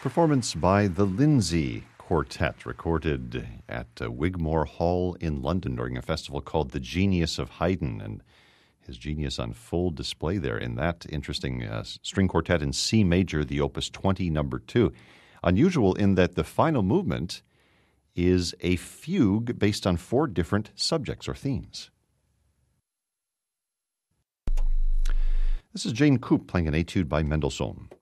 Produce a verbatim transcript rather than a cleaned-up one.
Performance by the Lindsay Quartet, recorded at uh, Wigmore Hall in London during a festival called The Genius of Haydn, and his genius on full display there in that interesting uh, string quartet in C major, the Opus twenty, number two. Unusual in that the final movement is a fugue based on four different subjects or themes. This is Jane Coop playing an etude by Mendelssohn.